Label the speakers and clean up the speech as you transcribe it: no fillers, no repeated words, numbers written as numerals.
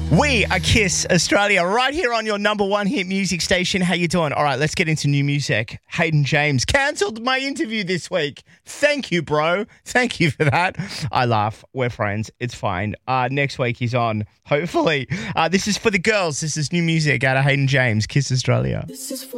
Speaker 1: We are Kiss Australia, right here on your number one hit music station. How you doing? All right, let's get into new music. Hayden James cancelled my interview this week. Thank you, bro. Thank you for that. I laugh. We're friends. It's fine. Next week he's on, hopefully. This is for the girls. This is new music out of Hayden James, Kiss Australia.